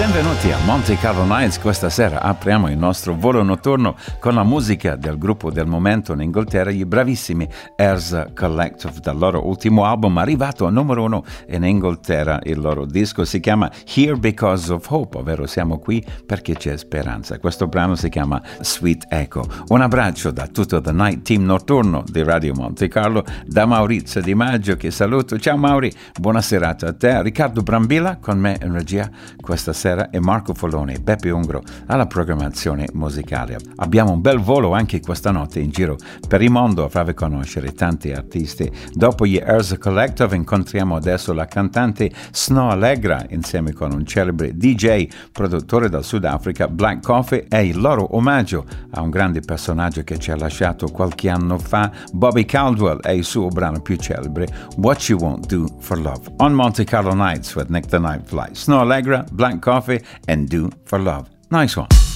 Benvenuti a Monte Carlo Nights. Questa sera apriamo il nostro volo notturno con la musica del gruppo del momento in Inghilterra, i bravissimi Heirs Collective, dal loro ultimo album arrivato a numero 1 in Inghilterra. Il loro disco si chiama Here Because of Hope, ovvero siamo qui perché c'è speranza. Questo brano si chiama Sweet Echo. Un abbraccio da tutto The Night Team notturno di Radio Monte Carlo, da Maurizio Di Maggio che saluto. Ciao Mauri, buona serata a te. Riccardo Brambilla con me in regia questa sera e Marco Follone e Beppe Ungro alla programmazione musicale. Abbiamo un bel volo anche questa notte in giro per il mondo a farvi conoscere tanti artisti. Dopo gli Heirs Collective incontriamo adesso la cantante Snoh Aalegra insieme con un celebre DJ, produttore dal Sudafrica, Black Coffee, e il loro omaggio a un grande personaggio che ci ha lasciato qualche anno fa, Bobby Caldwell, e il suo brano più celebre What You Won't Do for Love. On Monte Carlo Nights with Nick the Night Fly, Snoh Aalegra, Black Coffee and Do for Love. Nice one.